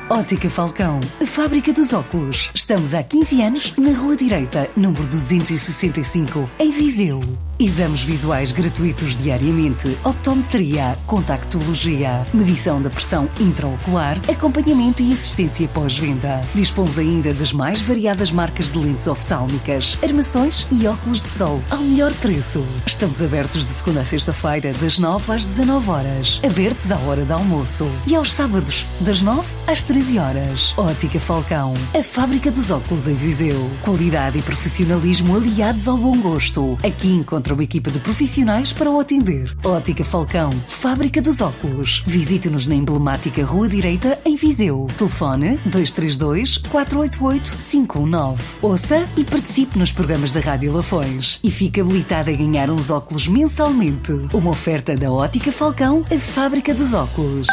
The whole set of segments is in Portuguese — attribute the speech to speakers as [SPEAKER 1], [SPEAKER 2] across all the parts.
[SPEAKER 1] Ótica Falcão, a fábrica dos óculos. Estamos há 15 anos na Rua Direita, número 265, em Viseu. Exames visuais gratuitos diariamente, optometria, contactologia, medição da pressão intraocular, acompanhamento e assistência pós-venda. Dispomos ainda das mais variadas marcas de lentes oftálmicas, armações e óculos de sol ao melhor preço. Estamos abertos de segunda a sexta-feira, das 9 às 19 horas. Abertos à hora de almoço. E aos sábados, das 9 às 13 horas. Ótica Falcão, a fábrica dos óculos em Viseu. Qualidade e profissionalismo aliados ao bom gosto. Aqui encontra uma equipa de profissionais para o atender. Ótica Falcão, fábrica dos óculos. Visite-nos na emblemática Rua Direita, em Viseu. Telefone 232 488 519. Ouça e participe nos programas da Rádio Lafões. E fique habilitado a ganhar uns óculos mensalmente. Uma oferta da Ótica Falcão, a fábrica dos óculos.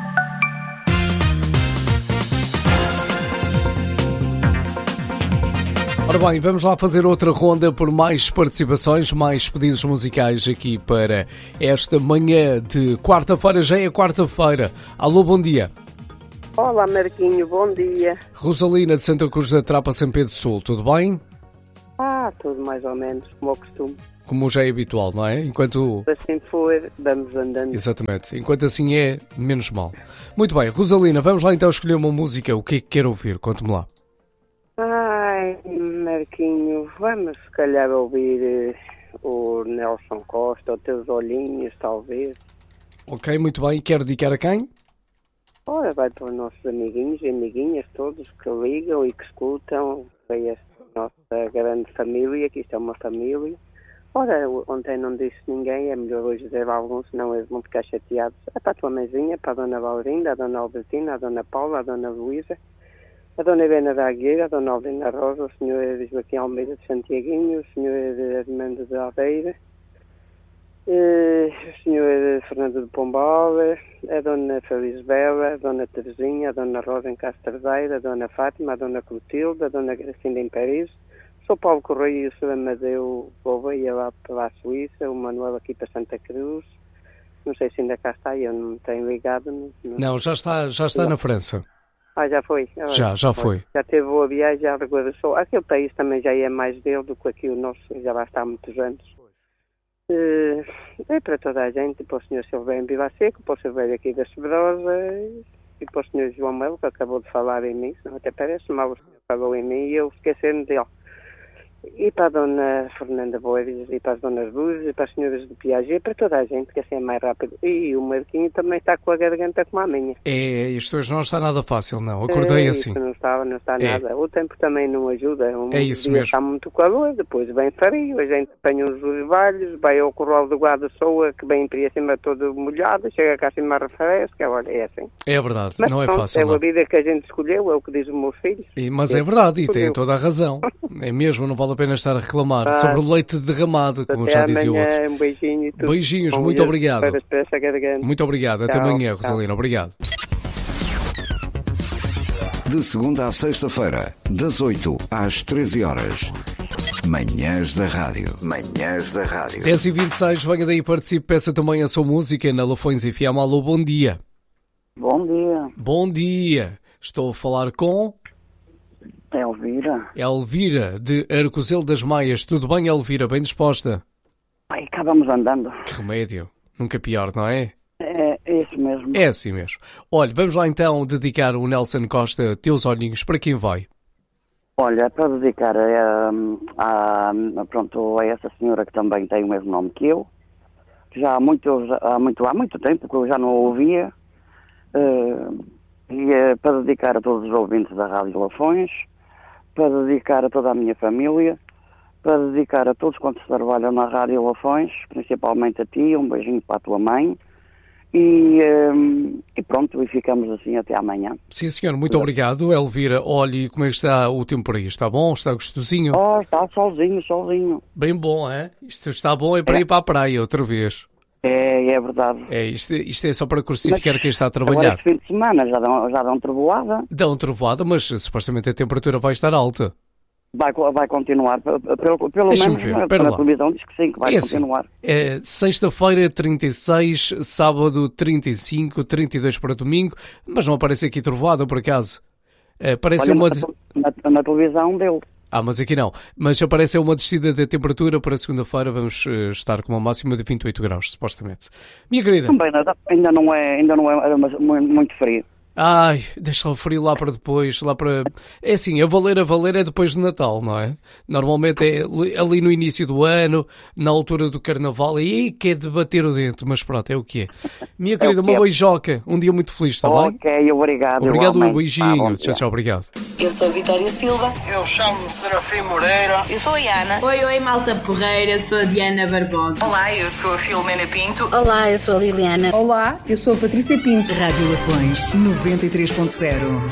[SPEAKER 2] Ora bem, vamos lá fazer outra ronda por mais participações, mais pedidos musicais aqui para esta manhã de quarta-feira. Já é quarta-feira. Alô, bom dia.
[SPEAKER 3] Olá, Marquinho, bom dia.
[SPEAKER 2] Rosalina de Santa Cruz da Trapa, São Pedro do Sul, tudo bem?
[SPEAKER 3] Tudo mais ou menos, como ao costume.
[SPEAKER 2] Como já é habitual, não é? Enquanto...
[SPEAKER 3] assim for, vamos andando.
[SPEAKER 2] Exatamente. Enquanto assim é, menos mal. Muito bem, Rosalina, vamos lá então escolher uma música. O que é que quer ouvir? Conte-me lá.
[SPEAKER 3] Ai, Marquinho, vamos se calhar ouvir o Nelson Costa, os Teus Olhinhos, talvez.
[SPEAKER 2] Ok, muito bem. Quer dedicar a quem?
[SPEAKER 3] Ora, vai para os nossos amiguinhos e amiguinhas todos que ligam e que escutam. Para esta nossa grande família, que isto é uma família. Ora, ontem não disse ninguém, é melhor hoje dizer algum, senão eles vão ficar chateados. É para a tua mãezinha, para a Dona Valdinda, a Dona Albertina, a Dona Paula, a Dona Luísa, a Dona Helena da Agueira, a Dona Aldina Rosa, o Sr. Joaquim Almeida de Santiaguinho, o Sr. Armando de Aldeira, o Sr. Fernando de Pombal, a Dona Felisbela, a Dona Terezinha, a Dona Rosa em Casterdeira, a Dona Fátima, a Dona Clotilde, a Dona Gracinda em Paris, o Sr. Paulo Correia e o Sr. Amadeu Gouveia lá para a Suíça, o Manuel aqui para Santa Cruz. Não sei se ainda cá está, eu não tenho ligado.
[SPEAKER 2] Não, já está na França.
[SPEAKER 3] Já foi?
[SPEAKER 2] Já foi.
[SPEAKER 3] Já teve boa viagem, já regressou. Aquele país também já é mais dele do que aqui o nosso, já lá está há muitos anos. É para toda a gente, para o Sr. Silvério Vila Seco, para o Silvério aqui da Sebrosa e para o Sr. João Melo, que acabou de falar em mim, senão até parece mal, o senhor falou em mim e eu esqueci-me dele. E para a Dona Fernanda Boeres, e para as Donas Luzes, e para as senhoras de Piaget, para toda a gente, que assim é mais rápido. E o Marquinho também está com a garganta como a minha.
[SPEAKER 2] Isto hoje não está nada fácil, não. Acordei assim.
[SPEAKER 3] Não está nada. O tempo também não ajuda.
[SPEAKER 2] Isso mesmo.
[SPEAKER 3] Está muito calor, depois vem frio, a gente apanha uns orvalhos, vai ao corral do guarda-soa, que vem para cima todo molhado, chega cá acima refresca, olha, é assim.
[SPEAKER 2] É verdade,
[SPEAKER 3] mas
[SPEAKER 2] não é
[SPEAKER 3] pronto,
[SPEAKER 2] fácil.
[SPEAKER 3] É a vida que a gente escolheu, é o que diz o meu filho.
[SPEAKER 2] Mas é verdade, e tem toda a razão. É mesmo, não vale a pena estar a reclamar sobre o leite derramado, como já dizia o outro.
[SPEAKER 3] Um beijinho e tudo.
[SPEAKER 2] Beijinhos, muito obrigado. Muito obrigado, até amanhã, Rosalina, obrigado.
[SPEAKER 4] De segunda à sexta-feira, das 8 às 13 horas. Manhãs da Rádio.
[SPEAKER 2] 10h26, venha daí, participe, peça também a sua música na Lafões FM. Alô, bom dia.
[SPEAKER 5] Bom dia.
[SPEAKER 2] Bom dia. Estou a falar com...
[SPEAKER 5] Elvira,
[SPEAKER 2] de Arcozelo das Maias. Tudo bem, Elvira? Bem disposta?
[SPEAKER 5] Cá vamos andando.
[SPEAKER 2] Que remédio. Nunca pior, não é?
[SPEAKER 5] É isso mesmo.
[SPEAKER 2] É assim mesmo. Olha, vamos lá então dedicar o Nelson Costa, Teus Olhinhos, para quem vai?
[SPEAKER 5] Olha, para dedicar a essa senhora que também tem o mesmo nome que eu, que já há muito tempo que eu já não ouvia, e para dedicar a todos os ouvintes da Rádio Lafões, para dedicar a toda a minha família, para dedicar a todos quantos trabalham na Rádio Lafões, principalmente a ti, um beijinho para a tua mãe, e pronto, e ficamos assim até amanhã.
[SPEAKER 2] Sim, senhor, muito obrigado, Elvira. Olhe, como é que está o tempo por aí? Está bom? Está gostosinho?
[SPEAKER 5] Está solzinho.
[SPEAKER 2] Bem bom, é? Isto está bom, é para ir para a praia outra vez.
[SPEAKER 5] É verdade.
[SPEAKER 2] Isto é só para crucificar quem está a trabalhar.
[SPEAKER 5] Agora, este fim de semana já dão trovoada.
[SPEAKER 2] Dão trovoada, mas supostamente a temperatura vai estar alta.
[SPEAKER 5] vai continuar. Pelo menos
[SPEAKER 2] ver,
[SPEAKER 5] na televisão diz que sim, que vai continuar.
[SPEAKER 2] Sexta-feira 36, sábado 35, 32 para domingo, mas não aparece aqui trovoada por acaso. Parece
[SPEAKER 5] na televisão dele.
[SPEAKER 2] Mas aqui não. Mas aparece uma descida da temperatura para segunda-feira. Vamos estar com uma máxima de 28 graus, supostamente. Minha querida.
[SPEAKER 5] Também ainda não é muito frio.
[SPEAKER 2] Ai, deixa o frio lá para depois, É assim, a valer é depois do Natal, não é? Normalmente é ali no início do ano, na altura do Carnaval, e aí que é de bater o dente, mas pronto, é o que é. Minha querida, uma beijoca, um dia muito feliz, está bem?
[SPEAKER 5] Ok, obrigado.
[SPEAKER 2] Obrigado, um beijinho. Tchau, obrigado.
[SPEAKER 6] Eu sou a Vitória Silva.
[SPEAKER 7] Eu chamo-me Serafim Moreira.
[SPEAKER 6] Eu sou a Ana.
[SPEAKER 8] Oi, malta porreira, sou a Diana Barbosa.
[SPEAKER 6] Olá, eu sou a Filomena Pinto.
[SPEAKER 9] Olá, eu sou a Liliana.
[SPEAKER 8] Olá, eu sou a Patrícia Pinto.
[SPEAKER 1] Rádio Lafões 93.0,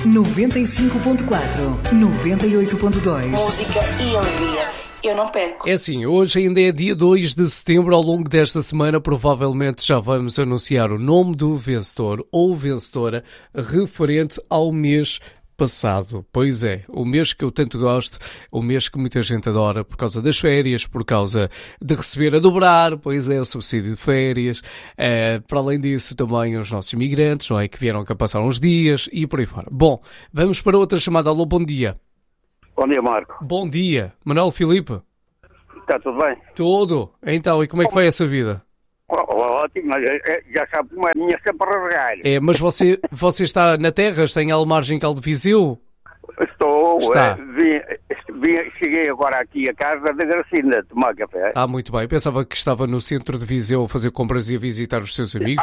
[SPEAKER 1] 95.4, 98.2.
[SPEAKER 6] Música e alegria. Eu não perco.
[SPEAKER 2] É assim, hoje ainda é dia 2 de setembro. Ao longo desta semana provavelmente já vamos anunciar o nome do vencedor ou vencedora referente ao mês passado. Pois é, o mês que eu tanto gosto, o mês que muita gente adora por causa das férias, por causa de receber a dobrar, pois é, o subsídio de férias. Para além disso, também os nossos imigrantes, não é? Que vieram cá passar uns dias e por aí fora. Bom, vamos para outra chamada. Alô, bom dia.
[SPEAKER 10] Bom dia, Marco.
[SPEAKER 2] Bom dia. Manuel Filipe.
[SPEAKER 10] Está tudo bem?
[SPEAKER 2] Tudo. Então, e como é que vai essa vida?
[SPEAKER 10] Ótimo, já sabe como é, a minha sempre a regar.
[SPEAKER 2] Mas você está na terra, está em Almargem Cal de Viseu?
[SPEAKER 10] Estou,
[SPEAKER 2] está.
[SPEAKER 10] Cheguei agora aqui a casa da Gracinda tomar café.
[SPEAKER 2] Muito bem, pensava que estava no centro de Viseu a fazer compras e a visitar os seus amigos.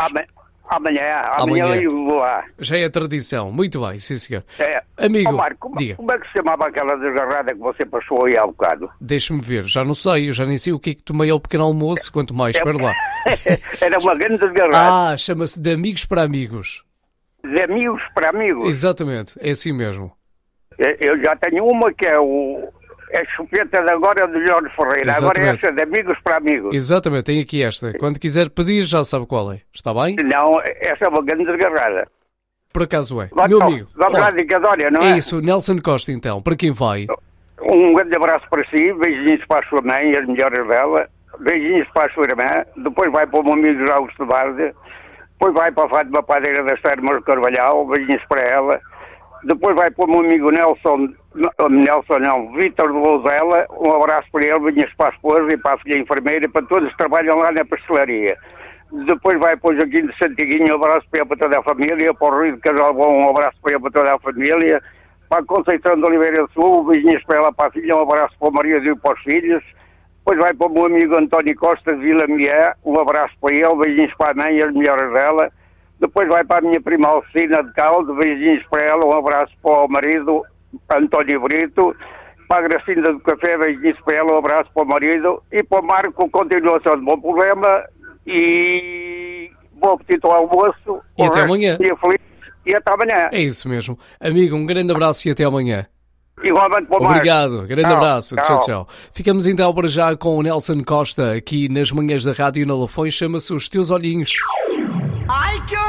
[SPEAKER 10] Amanhã eu vou lá.
[SPEAKER 2] Já é tradição, muito bem, sim senhor.
[SPEAKER 10] Amigo,
[SPEAKER 2] Marco, diga.
[SPEAKER 10] Como é que se chamava aquela desgarrada que você passou aí há bocado?
[SPEAKER 2] Deixa-me ver, já não sei, eu já nem sei o que é que tomei ao pequeno almoço, quanto mais, espera lá.
[SPEAKER 10] Era uma grande desgarrada.
[SPEAKER 2] Chama-se de Amigos para Amigos.
[SPEAKER 10] De Amigos para Amigos?
[SPEAKER 2] Exatamente, é assim mesmo.
[SPEAKER 10] Eu já tenho uma que é a chupeta de agora do Jorge Ferreira.
[SPEAKER 2] Exatamente.
[SPEAKER 10] Agora é esta de Amigos para Amigos.
[SPEAKER 2] Exatamente, tem aqui esta. Quando quiser pedir já sabe qual é. Está bem?
[SPEAKER 10] Não, essa é uma grande desgarrada.
[SPEAKER 2] Por acaso é. Meu amigo.
[SPEAKER 10] Vamos lá de Cadória, não é?
[SPEAKER 2] É isso, Nelson Costa então. Para quem vai?
[SPEAKER 10] Um grande abraço para si, beijinhos para a sua mãe e as melhores dela, beijinhos para a sua irmã, depois vai para o meu amigo Augusto Barde, depois vai para a Fátima Padeira das Termas de Carvalhal, beijinhos para ela. Depois vai para o meu amigo Vítor de Lousela, um abraço para ele, beijinhos para a esposa e para a filha enfermeira, para todos que trabalham lá na pastelaria. Depois vai para o Joaquim de Santiguinho, um abraço para ele, para toda a família, para o Rio de Casalbom, um abraço para ele, para toda a família, para a Conceição de Oliveira Sul, beijinhos para ela, para a filha, um abraço para o marido e para os filhos. Depois vai para o meu amigo António Costa de Vila Mié, um abraço para ele, beijinhos para a mãe e as melhores dela. Depois vai para a minha prima Alcina de Caldo, beijinhos para ela, um abraço para o marido António Brito, para a Gracinda do Café, beijinhos para ela, um abraço para o marido, e para o Marco, continuação de bom programa, e bom apetite ao almoço.
[SPEAKER 2] E até amanhã.
[SPEAKER 10] Dia feliz, e até amanhã.
[SPEAKER 2] É isso mesmo. Amigo, um grande abraço e até amanhã.
[SPEAKER 10] Igualmente para o Marco.
[SPEAKER 2] Obrigado, grande abraço. Tchau. Ficamos então para já com o Nelson Costa, aqui nas manhãs da rádio na Lafões, chama-se Os Teus Olhinhos.
[SPEAKER 7] Ai, que